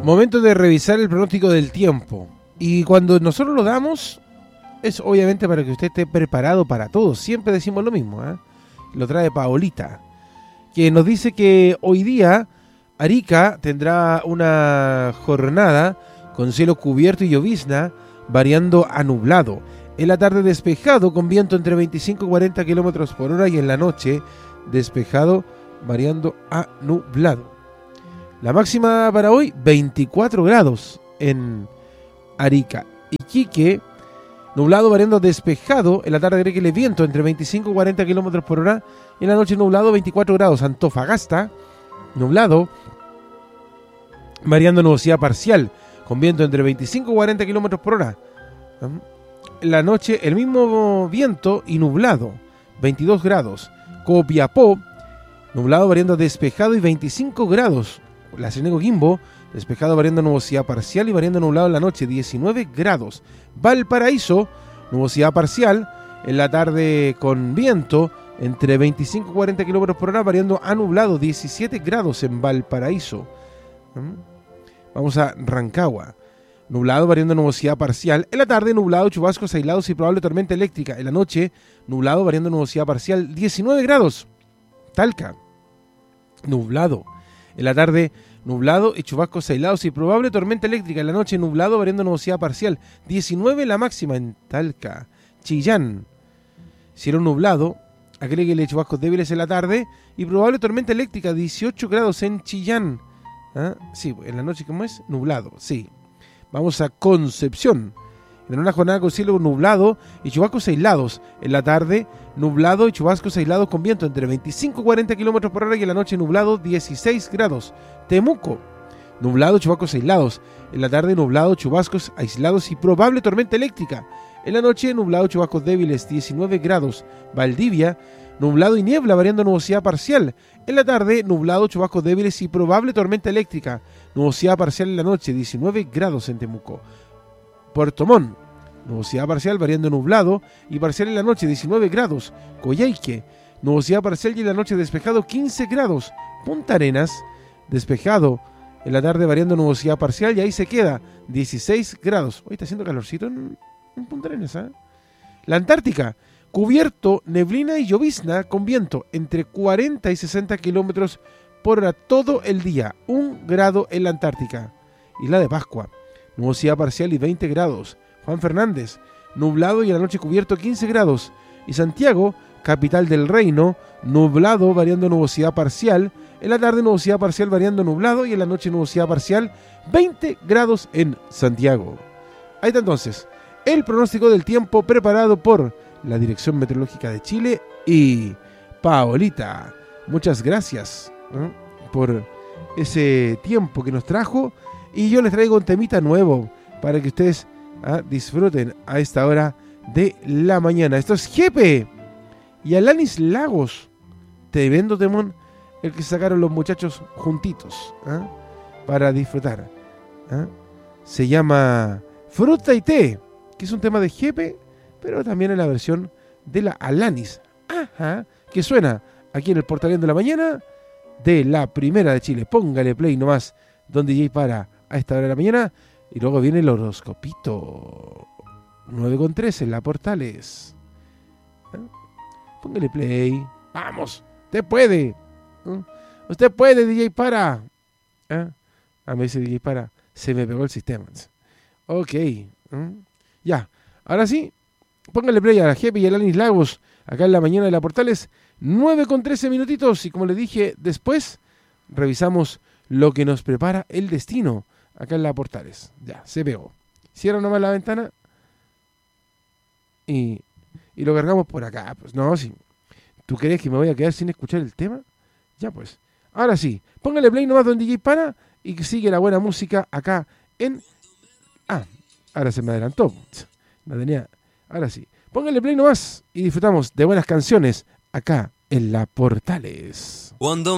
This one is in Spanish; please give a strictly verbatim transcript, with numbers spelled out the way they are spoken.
Momento de revisar el pronóstico del tiempo. Y cuando nosotros lo damos, es obviamente para que usted esté preparado para todo. Siempre decimos lo mismo, ¿eh? Lo trae Paolita, que nos dice que hoy día Arica tendrá una jornada con cielo cubierto y llovizna, variando a nublado. En la tarde despejado, con viento entre veinticinco y cuarenta kilómetros por hora, y en la noche despejado, variando a nublado. La máxima para hoy, veinticuatro grados en Arica. Iquique, nublado, variando despejado. En la tarde agréguele viento entre veinticinco y cuarenta kilómetros por hora. Y en la noche nublado, veinticuatro grados. Antofagasta, nublado, variando nubosidad parcial, con viento entre veinticinco y cuarenta kilómetros por hora. En la noche el mismo viento y nublado, veintidós grados. Copiapó, nublado, variando despejado y veinticinco grados. La Serena Coquimbo, despejado, variando nubosidad parcial y variando nublado en la noche, diecinueve grados. Valparaíso, nubosidad parcial, en la tarde con viento entre veinticinco y cuarenta kilómetros por hora, variando a nublado, diecisiete grados en Valparaíso. Vamos a Rancagua, nublado, variando nubosidad parcial, en la tarde nublado, chubascos aislados y probable tormenta eléctrica. En la noche, nublado, variando nubosidad parcial, diecinueve grados. Talca, nublado. En la tarde, nublado y chubascos aislados y probable tormenta eléctrica. En la noche, nublado, variando nubosidad parcial. diecinueve la máxima en Talca. Chillán, cielo nublado, agréguele chubascos débiles en la tarde y probable tormenta eléctrica. dieciocho grados en Chillán. ¿Ah? Sí, en la noche, ¿cómo es? Nublado, sí. Vamos a Concepción. En una jornada con cielo nublado y chubascos aislados. En la tarde, nublado y chubascos aislados con viento entre veinticinco y cuarenta kilómetros por hora, y en la noche nublado, dieciséis grados. Temuco, nublado, chubascos aislados. En la tarde, nublado, chubascos aislados y probable tormenta eléctrica. En la noche, nublado, chubascos débiles, diecinueve grados. Valdivia, nublado y niebla, variando nubosidad parcial. En la tarde, nublado, chubascos débiles y probable tormenta eléctrica. Nubosidad parcial en la noche, diecinueve grados en Temuco. Puerto Montt, nubosidad parcial, variando nublado y parcial en la noche, diecinueve grados. Coyhaique, nubosidad parcial y en la noche despejado, quince grados. Punta Arenas, despejado, en la tarde variando nubosidad parcial, y ahí se queda, dieciséis grados. Hoy está haciendo calorcito en, en Punta Arenas, ¿eh? La Antártica, cubierto, neblina y llovizna con viento entre cuarenta y sesenta kilómetros por hora todo el día, un grado en la Antártica. Isla de Pascua, nubosidad parcial y veinte grados. Juan Fernández, nublado y en la noche cubierto, quince grados. Y Santiago, capital del reino, nublado, variando nubosidad parcial. En la tarde nubosidad parcial, variando nublado, y en la noche nubosidad parcial, veinte grados en Santiago. Ahí está entonces el pronóstico del tiempo preparado por la Dirección Meteorológica de Chile y Paolita. Muchas gracias, ¿eh? por ese tiempo que nos trajo. Y yo les traigo un temita nuevo para que ustedes ¿ah? disfruten a esta hora de la mañana. Esto es Jepe y Alanis Lagos. Tremendo temón el que sacaron los muchachos juntitos ¿ah? para disfrutar. ¿ah? Se llama Fruta y Té, que es un tema de Jepe, pero también en la versión de la Alanis. Ajá, que suena aquí en el Portalón de la Mañana de la Primera de Chile. Póngale play nomás, don D J para a esta hora de la mañana, y luego viene el horoscopito nueve con trece en la Portales. ¿Eh? Póngale play. Vamos, usted puede. ¿Eh? Usted puede, D J para. ¿Eh? A mí dice D J para, se me pegó el sistema. Ok. ¿Eh? Ya, ahora sí, póngale play a la Jepe y a Alanis Lagos acá en la mañana de la Portales, nueve con trece minutitos, y como les dije, después revisamos lo que nos prepara el destino acá en la Portales. Ya, se pegó. Cierra nomás la ventana y, y lo cargamos por acá. Pues no, sí. ¿Tú crees que me voy a quedar sin escuchar el tema? Ya pues. Ahora sí, póngale play nomás don D J Pana y que sigue la buena música acá en... Ah, ahora se me adelantó. La tenía... Ahora sí. Póngale play nomás y disfrutamos de buenas canciones acá en la Portales. Cuando